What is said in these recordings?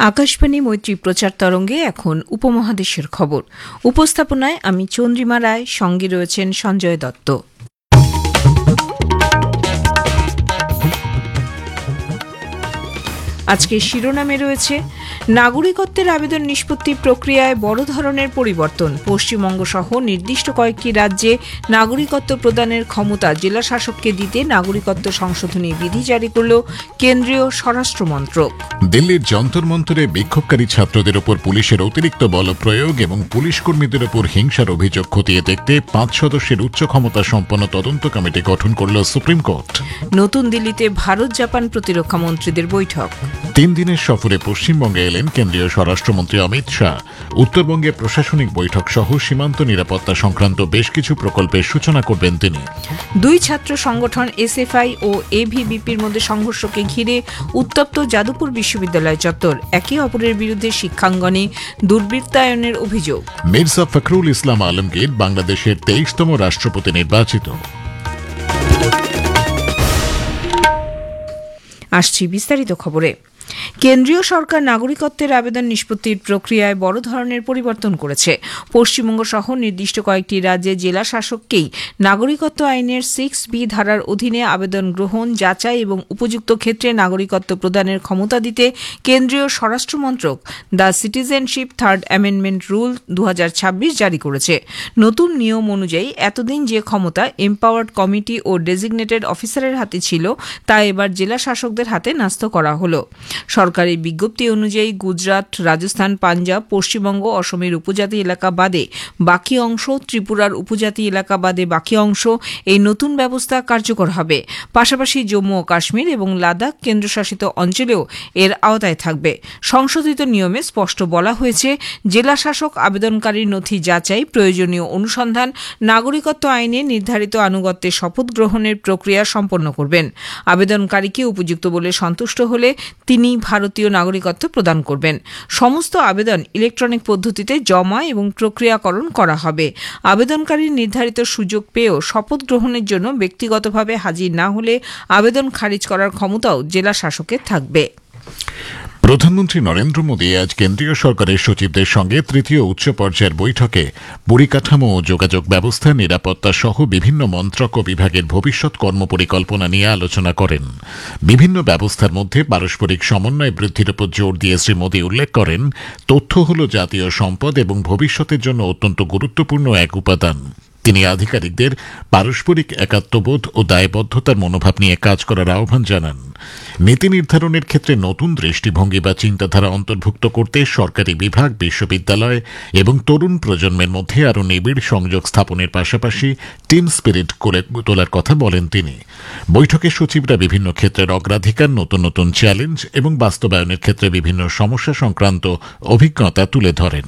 আকাশবাণী মৈত্রী প্রচার তরঙ্গে এখন উপমহাদেশের খবর। উপস্থাপনায় আমি চন্দ্রিমা রায়, সঙ্গে রয়েছেন সঞ্জয় দত্ত। আজকে শিরোনামে রয়েছে নাগরিকত্বের আবেদন নিষ্পত্তি প্রক্রিয়ায় বড় ধরনের পরিবর্তন। পশ্চিমবঙ্গ সহ নির্দিষ্ট কয়েকটি রাজ্যে নাগরিকত্ব প্রদানের ক্ষমতা জেলা শাসককে দিতে নাগরিকত্ব সংশোধনী বিধি জারি করল কেন্দ্রীয় স্বরাষ্ট্র মন্ত্রক। দিল্লির যন্তর মন্তরে বিক্ষোভকারী ছাত্রদের ওপর পুলিশের অতিরিক্ত বল প্রয়োগ এবং পুলিশ কর্মীদের ওপর হিংসার অভিযোগ খতিয়ে দেখতে 5 সদস্যের উচ্চ ক্ষমতা সম্পন্ন তদন্ত কমিটি গঠন করল সুপ্রিম কোর্ট। নতুন দিল্লিতে ভারত জাপান প্রতিরক্ষা মন্ত্রীদের বৈঠক। 3 দিনের সফরে পশ্চিমবঙ্গে এলেন কেন্দ্রীয় স্বরাষ্ট্রমন্ত্রী অমিত শাহ। উত্তরবঙ্গে প্রশাসনিক বৈঠক সহ সীমান্ত নিরাপত্তা সংক্রান্ত বেশ কিছু প্রকল্পের সূচনা করবেন তিনি। 2 ছাত্র সংগঠন এসএফআই ও এভিবিপির মধ্যে সংঘর্ষকে ঘিরে উত্তপ্ত যাদবপুর বিশ্ববিদ্যালয় চত্বর। একে অপরের বিরুদ্ধে শিক্ষাঙ্গনে দুর্বৃত্তায়নের অভিযোগ। মির্জা ফখরুল ইসলাম আলমগীর বাংলাদেশের 23তম রাষ্ট্রপতি নির্বাচিত। আসছি বিস্তারিত খবরে। কেন্দ্রীয় সরকার নাগরিকত্বের আবেদন নিষ্পত্তির প্রক্রিয়ায় বড় ধরনের পরিবর্তন করেছে। পশ্চিমবঙ্গ সহ নির্দিষ্ট কয়েকটি রাজ্যে জেলা শাসককেই নাগরিকত্ব আইনের 6B ধারার অধীনে আবেদন গ্রহণ, যাচাই এবং উপযুক্ত ক্ষেত্রে নাগরিকত্ব প্রদানের ক্ষমতা দিতে কেন্দ্রীয় স্বরাষ্ট্র মন্ত্রক the citizenship third amendment rule 2026 জারি করেছে। নতুন নিয়ম অনুযায়ী এতদিন যে ক্ষমতা এম্পাওয়ার্ড কমিটি ও ডেজিগনেটেড অফিসারের হাতে ছিল, তা এবার জেলা শাসকদের হাতে ন্যস্ত করা হলো। সরকারি বিজ্ঞপ্তি অনুযায়ী গুজরাট, রাজস্থান, পাঞ্জাব, পশ্চিমবঙ্গ, অসমের উপজাতি এলাকা বাদে বাকি অংশ, ত্রিপুরার উপজাতি এলাকা বাদে বাকি অংশ এই নতুন ব্যবস্থা কার্যকর হবে। পাশাপাশি জম্মু ও কাশ্মীর এবং লাদাখ কেন্দ্রশাসিত অঞ্চলেও এর আওতায় থাকবে। সংশোধিত নিয়মে স্পষ্ট বলা হয়েছে, জেলা শাসক আবেদনকারীর নথি যাচাই, প্রয়োজনীয় অনুসন্ধান, নাগরিকত্ব আইনে নির্ধারিত আনুগত্যের শপথ গ্রহণের প্রক্রিয়া সম্পন্ন করবেন। আবেদনকারীকে উপযুক্ত বলে সন্তুষ্ট হলে তিনি ভারতীয় নাগরিকত্ব প্রদান করবেন। সমস্ত আবেদন ইলেকট্রনিক পদ্ধতিতে জমা এবং প্রক্রিয়াকরণ করা হবে। আবেদনকারীর নির্ধারিত সুযোগ পেয়েও শপথ গ্রহণের জন্য ব্যক্তিগতভাবে হাজির না হলে আবেদন খারিজ করার ক্ষমতাও জেলা শাসকের থাকবে। প্রধানমন্ত্রী নরেন্দ্র মোদী আজ কেন্দ্রীয় সরকারের সচিবদের সঙ্গে 3য় উচ্চ পর্যায়ের বৈঠকে পরিকাঠামো ও যোগাযোগ ব্যবস্থা, নিরাপত্তা সহ বিভিন্ন মন্ত্রক ও বিভাগের ভবিষ্যৎ কর্মপরিকল্পনা নিয়ে আলোচনা করেন। বিভিন্ন ব্যবস্থার মধ্যে পারস্পরিক সমন্বয় বৃদ্ধির উপর জোর দিয়ে শ্রী মোদী উল্লেখ করেন, তথ্য হল জাতীয় সম্পদ এবং ভবিষ্যতের জন্য অত্যন্ত গুরুত্বপূর্ণ এক উপাদান। তিনি আধিকারিকদের পারস্পরিক একাত্মবোধ ও দায়বদ্ধতার মনোভাব নিয়ে কাজ করার আহ্বান জানান। নীতি নির্ধারণের ক্ষেত্রে নতুন দৃষ্টিভঙ্গি বা চিন্তাধারা অন্তর্ভুক্ত করতে সরকারি বিভাগ, বিশ্ববিদ্যালয় এবং তরুণ প্রজন্মের মধ্যে আরও নিবিড় সংযোগ স্থাপনের পাশাপাশি টিম স্পিরিট গড়ে তোলার কথা বলেন তিনি। বৈঠকে সচিবরা বিভিন্ন ক্ষেত্রের অগ্রাধিকার, নতুন নতুন চ্যালেঞ্জ এবং বাস্তবায়নের ক্ষেত্রে বিভিন্ন সমস্যা সংক্রান্ত অভিজ্ঞতা তুলে ধরেন।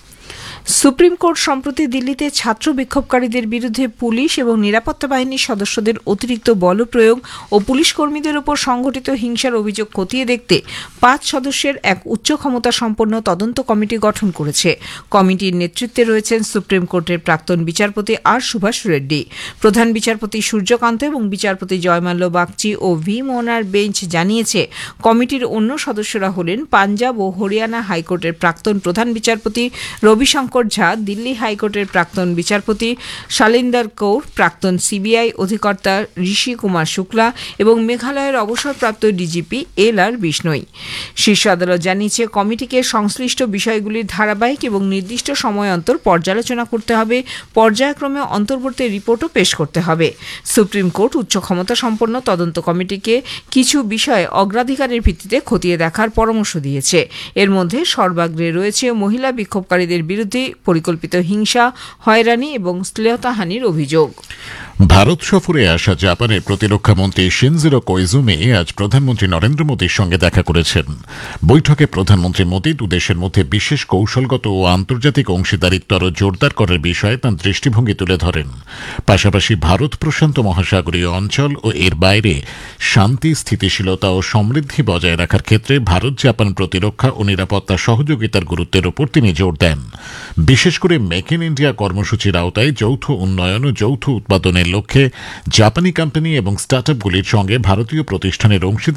সুপ্রিম কোর্ট সম্প্রতি দিল্লিতে ছাত্র বিক্ষোভকারীদের বিরুদ্ধে পুলিশ এবং নিরাপত্তা বাহিনীর সদস্যদের অতিরিক্ত বল প্রয়োগ ও পুলিশ কর্মীদের উপর সংঘটিত হিংসার অভিযোগ খতিয়ে দেখতে 5 সদস্যের এক উচ্চ ক্ষমতা সম্পন্ন তদন্ত কমিটি গঠন করেছে। কমিটির নেতৃত্বে রয়েছেন সুপ্রিম কোর্টের প্রাক্তন বিচারপতি আর সুভাষ রেড্ডি। প্রধান বিচারপতি সূর্যকান্ত এবং বিচারপতি জয়মাল্য বাগচি ও ভি মোহনার বেঞ্চ জানিয়েছে, কমিটির অন্য সদস্যরা হলেন পাঞ্জাব ও হরিয়ানা হাইকোর্টের প্রাক্তন প্রধান বিচারপতি রবিশঙ্কর ঝা, দিল্লি হাইকোর্টের প্রাক্তন বিচারপতি শালিন্দর কৌর, প্রাক্তন সিবিআই অধিকর্তা ঋষি কুমার শুক্লা এবং মেঘালয়ের অবসরপ্রাপ্ত ডিজিপি LR বিষ্ণই। শীর্ষ আদালত জানিয়েছে, কমিটিকে সংশ্লিষ্ট বিষয়গুলির ধারাবাহিক এবং নির্দিষ্ট সময় অন্তর পর্যালোচনা করতে হবে, পর্যায়ক্রমে অন্তর্বর্তী রিপোর্টও পেশ করতে হবে। সুপ্রিম কোর্ট উচ্চ ক্ষমতা সম্পন্ন তদন্ত কমিটিকে কিছু বিষয়ে অগ্রাধিকারের ভিত্তিতে খতিয়ে দেখার পরামর্শ দিয়েছে। এর মধ্যে সর্বাগ্রে রয়েছে মহিলা বিক্ষোভকারীদের বিরুদ্ধে পরিকল্পিত হিংসা, হয়রানি এবং শ্লীলতাহানির অভিযোগ। ভারত সফরে আসা জাপানের প্রতিরক্ষা মন্ত্রী শিনজিরো কোইজুমি আজ প্রধানমন্ত্রী নরেন্দ্র মোদীর সঙ্গে দেখা করেছেন। বৈঠকে প্রধানমন্ত্রী মোদী দুদেশের মধ্যে বিশেষ কৌশলগত ও আন্তর্জাতিক অংশীদারিত্ব আরও জোরদার করার বিষয়ে তাঁর দৃষ্টিভঙ্গি তুলে ধরেন। পাশাপাশি ভারত প্রশান্ত মহাসাগরীয় অঞ্চল ও এর বাইরে শান্তি, স্থিতিশীলতা ও সমৃদ্ধি বজায় রাখার ক্ষেত্রে ভারত জাপান প্রতিরক্ষা ও নিরাপত্তা সহযোগিতার গুরুত্বের উপর তিনি জোর দেন। বিশেষ করে মেক ইন ইন্ডিয়া কর্মসূচির আওতায় যৌথ উন্নয়ন ও যৌথ উৎপাদনের লক্ষ্যে জাপানি কোম্পানি এবং স্টার্টআপগুলির সঙ্গে ভারতীয় প্রতিষ্ঠানের অংশীদার